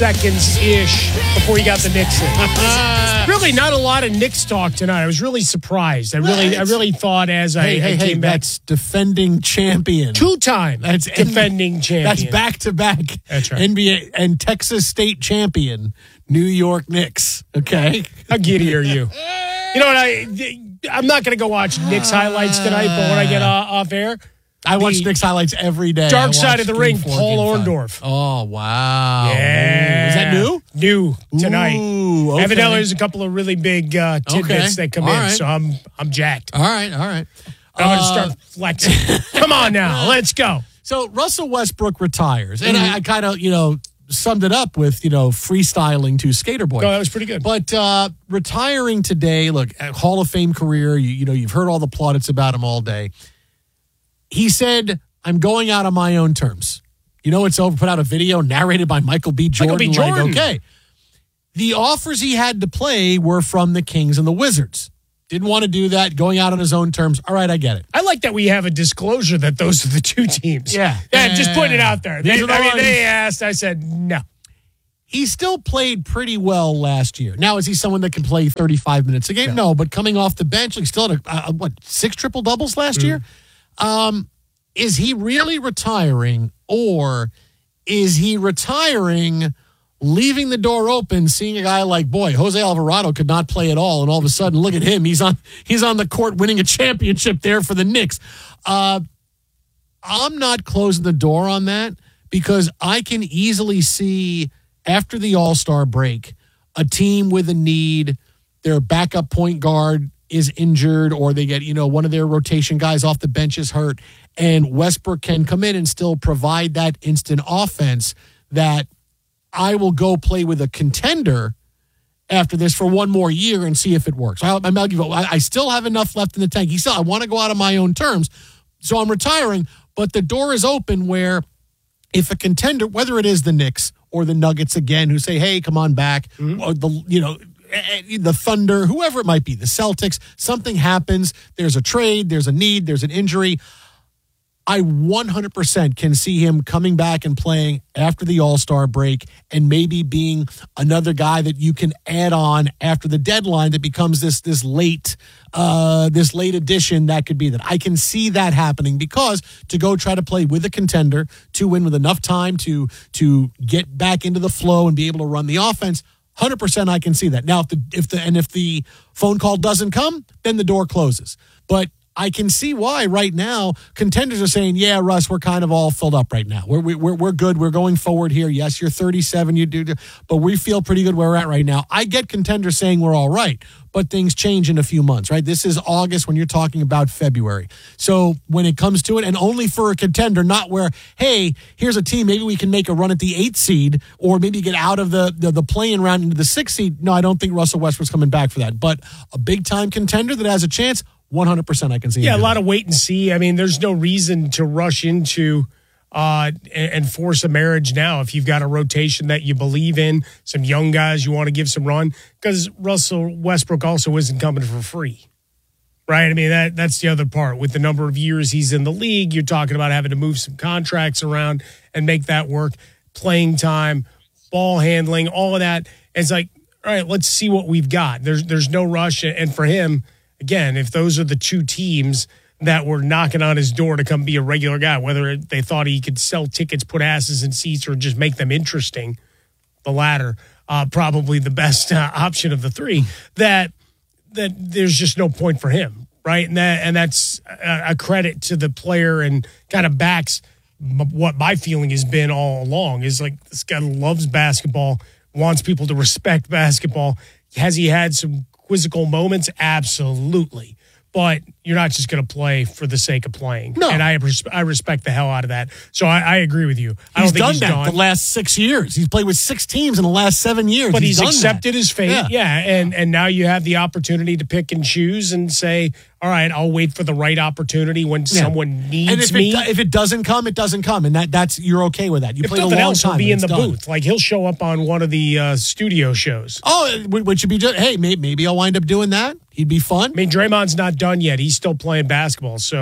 seconds-ish before you got the Knicks in. Really not a lot of Knicks talk tonight. I was really surprised. I really thought as I came back. That's defending champion. Two-time defending champion. That's back-to-back. That's right. NBA and Texas State champion, New York Knicks. Okay? How giddy are you? You know what? I'm not going to go watch Knicks highlights tonight, but when I get off air, I watch Knicks highlights every day. Dark Side of the Ring, Paul Orndorff. Oh, wow. Yeah. Is that new? New tonight. Ooh, okay. Evidently, there's a couple of really big tidbits that come in, right. so I'm jacked. All right. I'm going to start flexing. Come on now. Let's go. So Russell Westbrook retires, and I kind of, summed it up with, freestyling to Skater Boy. No, that was pretty good. But retiring today, look, Hall of Fame career, you've heard all the plaudits about him all day. He said, I'm going out on my own terms. It's over. Put out a video narrated by Michael B. Jordan. Michael B. Jordan. Like, okay. The offers he had to play were from the Kings and the Wizards. Didn't want to do that, going out on his own terms. All right, I get it. I like that we have a disclosure that those are the two teams. Yeah. Just putting it out there. They asked. I said, no. He still played pretty well last year. Now, is he someone that can play 35 minutes a game? No, but coming off the bench, he still had 6 triple-doubles last year? Is he really retiring, or is he retiring, leaving the door open, seeing a guy like, Jose Alvarado could not play at all, and all of a sudden, look at him. He's on the court winning a championship there for the Knicks. I'm not closing the door on that, because I can easily see after the All-Star break, a team with a need, their backup point guard is injured, or they get, one of their rotation guys off the bench is hurt, and Westbrook can come in and still provide that instant offense that I will go play with a contender after this for one more year and see if it works. I still have enough left in the tank. I want to go out on my own terms, so I'm retiring, but the door is open where if a contender, whether it is the Knicks or the Nuggets again, who say, hey, come on back, or the Thunder, whoever it might be, the Celtics, something happens, there's a trade, there's a need, there's an injury. I 100% can see him coming back and playing after the All-Star break and maybe being another guy that you can add on after the deadline that becomes this late addition that could be that. I can see that happening, because to go try to play with a contender, to win with enough time to get back into the flow and be able to run the offense, 100% I can see that. Now, if the phone call doesn't come, then the door closes. But I can see why right now contenders are saying, yeah, Russ, we're kind of all filled up right now. We're good. We're going forward here. Yes, you're 37, you do, but we feel pretty good where we're at right now. I get contenders saying we're all right, but things change in a few months, right? This is August when you're talking about February. So when it comes to it, and only for a contender, not where, hey, here's a team, maybe we can make a run at the 8th seed, or maybe get out of the play-in round into the 6th seed. No, I don't think Russell Westbrook's coming back for that. But a big-time contender that has a chance, 100% I can see. Yeah, a lot of wait and see. I mean, there's no reason to rush into and force a marriage now if you've got a rotation that you believe in, some young guys you want to give some run, because Russell Westbrook also isn't coming for free, right? I mean, that's the other part. With the number of years he's in the league, you're talking about having to move some contracts around and make that work, playing time, ball handling, all of that. And it's like, all right, let's see what we've got. There's no rush, and for him, again, if those are the two teams that were knocking on his door to come be a regular guy, whether they thought he could sell tickets, put asses in seats, or just make them interesting, the latter, probably the best option of the three, that there's just no point for him, right? And that's a credit to the player, and kind of backs what my feeling has been all along, is like, this guy loves basketball, wants people to respect basketball. Has he had some quizzical moments? Absolutely. But you're not just going to play for the sake of playing. No. And I respect the hell out of that. So I agree with you. I don't think he's done that the last 6 years. He's played with 6 teams in the last 7 years. But he's accepted his fate. Yeah. And now you have the opportunity to pick and choose and say, all right, I'll wait for the right opportunity when someone needs me. If it doesn't come, it doesn't come. And that's you're okay with that. You played a long else, time. He'll be in the booth. Like, he'll show up on one of the studio shows. Oh, which would be just, hey, maybe I'll wind up doing that. He'd be fun. I mean, Draymond's not done yet. He's still playing basketball. So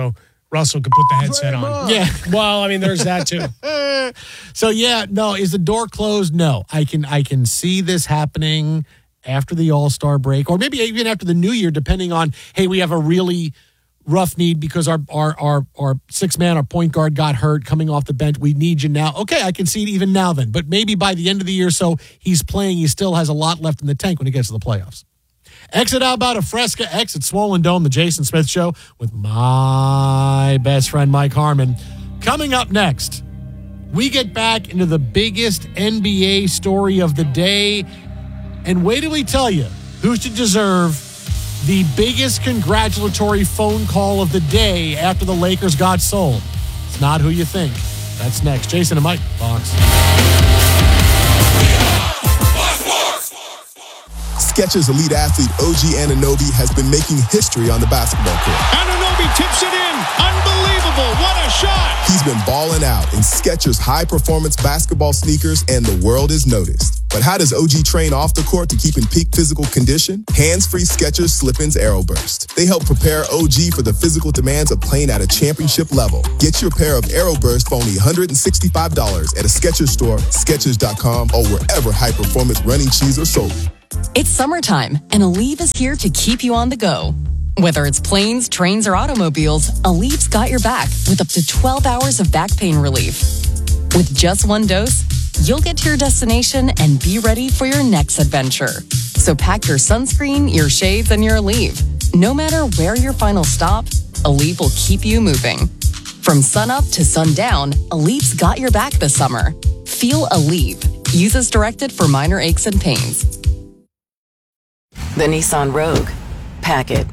Russell could put the headset on. Yeah. Well, I mean, there's that too. So yeah, no, is the door closed? No. I can see this happening after the All-Star break, or maybe even after the New Year, depending on, hey, we have a really rough need because our sixth man, our point guard got hurt coming off the bench. We need you now. Okay, I can see it even now then. But maybe by the end of the year, so he's playing, he still has a lot left in the tank when he gets to the playoffs. Exit out about a Fresca, exit Swollen Dome, the Jason Smith Show with my best friend Mike Harmon. Coming up next, we get back into the biggest NBA story of the day. And wait till we tell you who should deserve the biggest congratulatory phone call of the day after the Lakers got sold. It's not who you think. That's next. Jason and Mike, Fox. Skechers elite athlete OG Anunoby has been making history on the basketball court. Anunoby tips it in. Unbelievable. What a shot. He's been balling out in Skechers high-performance basketball sneakers, and the world has noticed. But how does OG train off the court to keep in peak physical condition? Hands-free Skechers Slip-ins AeroBurst. They help prepare OG for the physical demands of playing at a championship level. Get your pair of AeroBurst for only $165 at a Skechers store, Skechers.com, or wherever high-performance running shoes are sold. It's summertime, and Aleve is here to keep you on the go. Whether it's planes, trains, or automobiles, Aleve's got your back with up to 12 hours of back pain relief. With just one dose, you'll get to your destination and be ready for your next adventure. So pack your sunscreen, your shades, and your Aleve. No matter where your final stop, Aleve will keep you moving. From sunup to sundown, Aleve's got your back this summer. Feel Aleve. Use as directed for minor aches and pains. The Nissan Rogue. Pack it.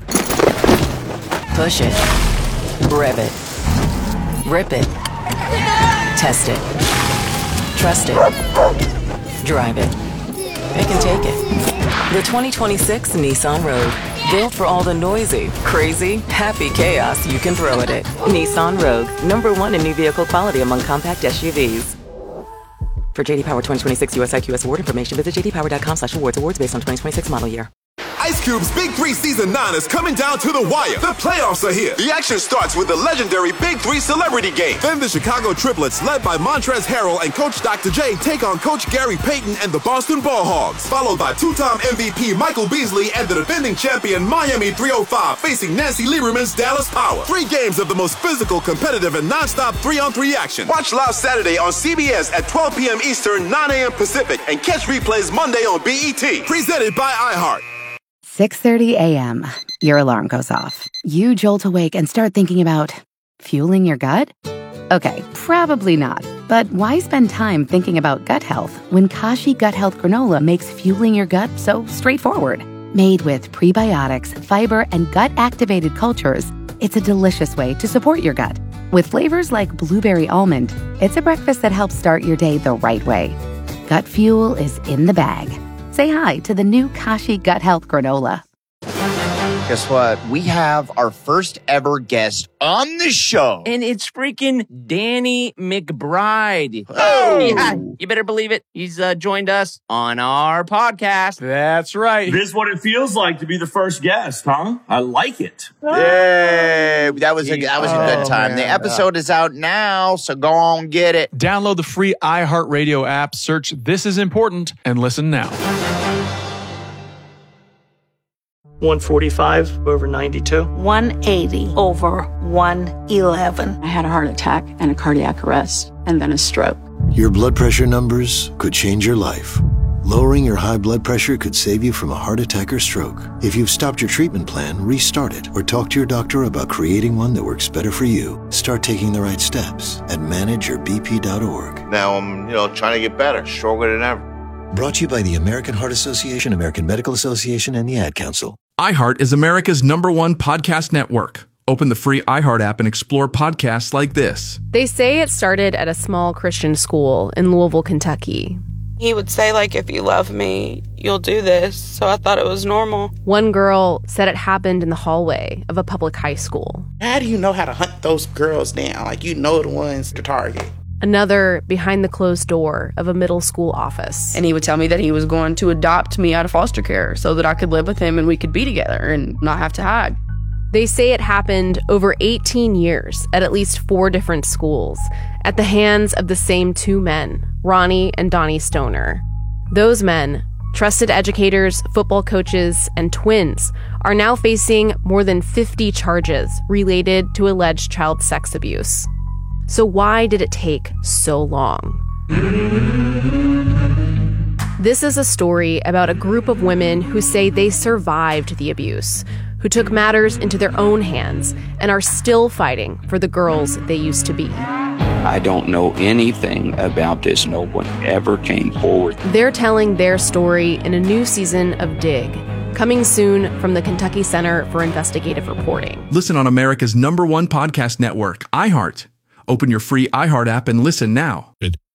Push it. Rev it. Rip it. Test it. Trust it. Drive it. Pick and take it. The 2026 Nissan Rogue. Built for all the noisy, crazy, happy chaos you can throw at it. Nissan Rogue. #1 in new vehicle quality among compact SUVs. For JD Power 2026 US IQS award information, visit jdpower.com/awards. Awards based on 2026 model year. Ice Cube's Big 3 Season 9 is coming down to the wire. The playoffs are here. The action starts with the legendary Big 3 Celebrity Game. Then the Chicago Triplets, led by Montrezl Harrell and Coach Dr. J, take on Coach Gary Payton and the Boston Ball Hogs. Followed by two-time MVP Michael Beasley and the defending champion Miami 305 facing Nancy Lieberman's Dallas Power. 3 games of the most physical, competitive, and non-stop 3-on-3 action. Watch live Saturday on CBS at 12 p.m. Eastern, 9 a.m. Pacific, and catch replays Monday on BET. Presented by iHeart. 6:30 a.m. Your alarm goes off. You jolt awake and start thinking about fueling your gut? Okay, probably not. But why spend time thinking about gut health when Kashi Gut Health Granola makes fueling your gut so straightforward? Made with prebiotics, fiber, and gut-activated cultures, it's a delicious way to support your gut. With flavors like blueberry almond, it's a breakfast that helps start your day the right way. Gut fuel is in the bag. Say hi to the new Kashi Gut Health Granola. Guess what? We have our first ever guest on the show. And it's freaking Danny McBride. Oh! Yeah, you better believe it. He's joined us on our podcast. That's right. This is what it feels like to be the first guest, huh? I like it. Yay! That was a good time. Man. The episode is out now, so go on, get it. Download the free iHeartRadio app, search This Is Important, and listen now. 145 over 92. 180 over 111. I had a heart attack and a cardiac arrest and then a stroke. Your blood pressure numbers could change your life. Lowering your high blood pressure could save you from a heart attack or stroke. If you've stopped your treatment plan, restart it or talk to your doctor about creating one that works better for you. Start taking the right steps at manageyourbp.org. Now I'm, trying to get better, stronger than ever. Brought to you by the American Heart Association, American Medical Association, and the Ad Council. iHeart is America's #1 podcast network. Open the free iHeart app and explore podcasts like this. They say it started at a small Christian school in Louisville, Kentucky. He would say, if you love me, you'll do this. So I thought it was normal. One girl said it happened in the hallway of a public high school. How do you know how to hunt those girls down? The ones to target. Another behind the closed door of a middle school office. And he would tell me that he was going to adopt me out of foster care so that I could live with him and we could be together and not have to hide. They say it happened over 18 years at least 4 different schools at the hands of the same 2 men, Ronnie and Donnie Stoner. Those men, trusted educators, football coaches, and twins, are now facing more than 50 charges related to alleged child sex abuse. So why did it take so long? This is a story about a group of women who say they survived the abuse, who took matters into their own hands and are still fighting for the girls they used to be. I don't know anything about this. No one ever came forward. They're telling their story in a new season of Dig, coming soon from the Kentucky Center for Investigative Reporting. Listen on America's #1 podcast network, iHeart. Open your free iHeart app and listen now. Good.